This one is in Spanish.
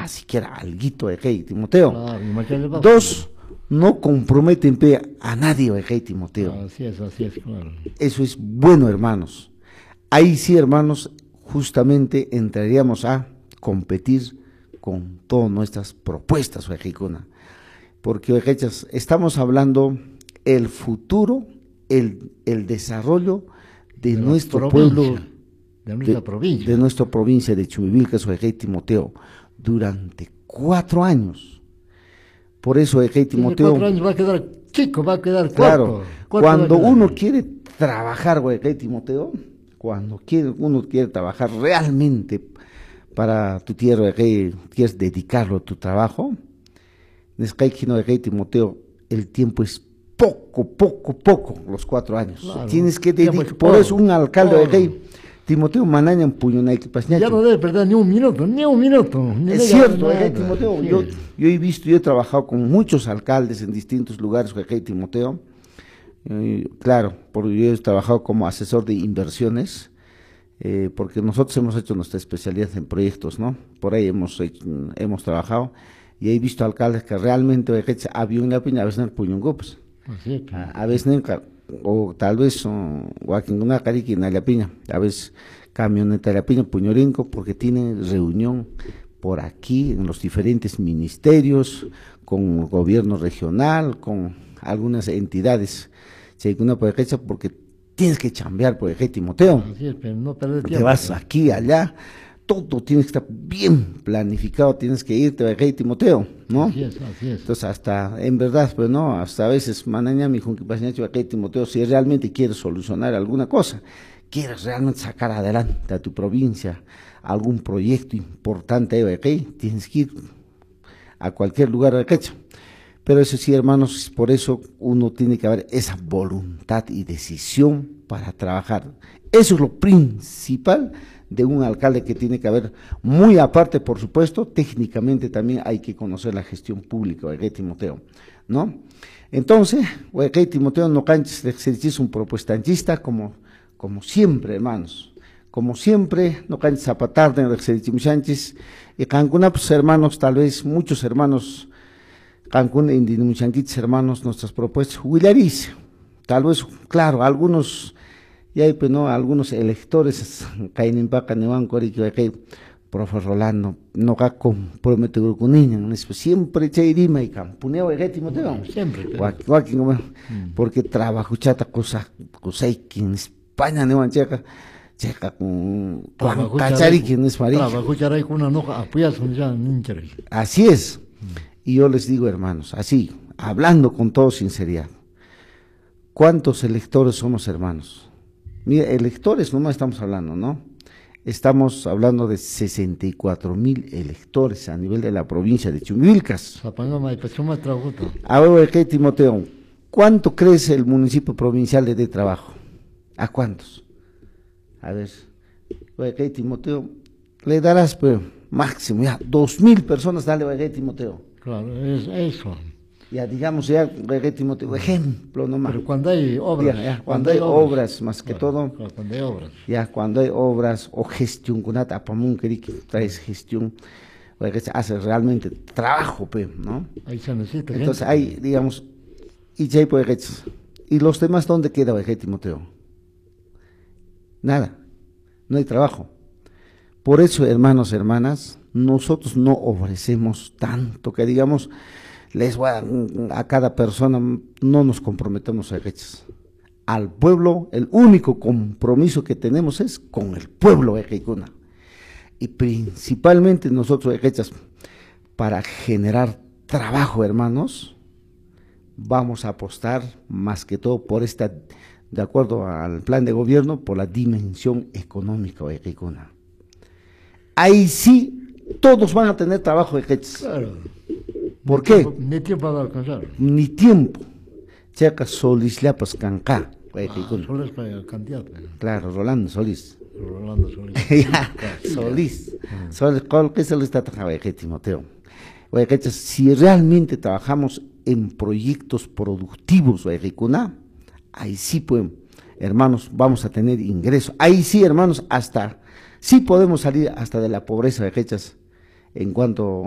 siquiera alguito de hey, Timoteo. Claro, imagínate, Dos, no comprometen a nadie, hey, Timoteo. así es, claro. Eso es bueno, hermanos. Ahí sí, hermanos, justamente entraríamos a competir con todas nuestras propuestas, Ojejicuna. Porque, Ojechas, estamos hablando el futuro, el desarrollo de nuestro pueblo, de nuestra provincia. De nuestra provincia de Chumivilcas, Ojej Timoteo, durante 4 años. Por eso, Ojej Timoteo. 4 años va a quedar chico, va a quedar claro, corto. Cuando uno quiere trabajar, Ojej Timoteo, cuando uno quiere trabajar realmente para tu tierra, quieres dedicarlo a tu trabajo, Timoteo, el tiempo es poco, los 4 años. Claro, tienes que dedicar, por eso un alcalde de Timoteo Manaña en ya no debe perder ni un minuto. Es cierto, Timoteo, sí. Yo he visto, yo he trabajado con muchos alcaldes en distintos lugares, Timoteo. Claro, porque yo he trabajado como asesor de inversiones, porque nosotros hemos hecho nuestra especialidad en proyectos, ¿no? Por ahí hemos trabajado y he visto alcaldes que realmente había una piña, a veces en el puñungopes, a veces o tal vez una cariqui en la piña, a veces camioneta de la piña, puñorinco, porque tienen reunión por aquí en los diferentes ministerios, con el gobierno regional, con algunas entidades, porque tienes que chambear, por ejemplo, Timoteo. Así es, pero no perder tiempo. Te vas aquí, allá, todo tiene que estar bien planificado, tienes que irte, por ejemplo, Timoteo, ¿no? Así es. Entonces, hasta, en verdad, pues no, hasta a veces, manaña, mi Timoteo, si realmente quieres solucionar alguna cosa, quieres realmente sacar adelante a tu provincia, algún proyecto importante, tienes que ir a cualquier lugar de quecha. Pero eso sí, hermanos, por eso uno tiene que haber esa voluntad y decisión para trabajar. Eso es lo principal de un alcalde que tiene que haber, muy aparte, por supuesto, técnicamente también hay que conocer la gestión pública, Timoteo, ¿no? Entonces, Timoteo, no canches de ejercicio un propuestanchista como siempre, hermanos. Como siempre, no canches zapatar de ejercicio Sánchez, y Cancún, pues hermanos, tal vez muchos hermanos, Cancún, Indinuchanquitos, hermanos, nuestras propuestas, Huilariz, tal vez, claro, algunos, ya pues no, algunos electores, Cainimpaca, Nehuancori, profe Rolando, no ga comprometido con niños, siempre Chairima y Campuneo, Timoteo, siempre, porque trabajo chata cosa en España, Nehuancheca, checa con Cachari, quien es María. Así es. Y yo les digo, hermanos, así, hablando con toda sinceridad, ¿cuántos electores somos, hermanos? Mira, electores nomás estamos hablando, ¿no? Estamos hablando de 64,000 electores a nivel de la provincia de Chumivilcas. A ver, Timoteo, ¿cuánto crece el municipio provincial de trabajo? ¿A cuántos? A ver, Timoteo, le darás pues, máximo, ya, 2,000 personas, dale, Timoteo. Claro, es eso. Ya digamos, ya, Timoteo, ejemplo nomás. Pero cuando hay obras. Ya, cuando hay obras, más que todo. Claro, cuando hay obras. Ya, cuando hay obras o gestión, con apamun, que traes gestión, hace realmente trabajo, ¿no? Ahí se necesita. Entonces, hay, digamos, y los demás, ¿dónde queda, Timoteo? Nada, no hay trabajo. Por eso, hermanos, hermanas, nosotros no ofrecemos tanto que digamos, les voy a cada persona, no nos comprometemos a fechas. Al pueblo, el único compromiso que tenemos es con el pueblo ejecuna. Y principalmente nosotros ejechas, para generar trabajo, hermanos, vamos a apostar más que todo por esta, de acuerdo al plan de gobierno, por la dimensión económica ejecuna. Ahí sí, todos van a tener trabajo, ejechas. Claro. ¿Por qué? Ni tiempo va a alcanzar. Ni tiempo. Checa Solís Lapas Cancá. Solís para el candidato. Claro, Rolando Solís. Ya, Solís. Solís, ¿qué se le está trabajando, Timoteo? Si realmente trabajamos en proyectos productivos, ahí sí, pues, hermanos, vamos a tener ingresos. Ahí sí, hermanos, sí podemos salir hasta de la pobreza, en cuanto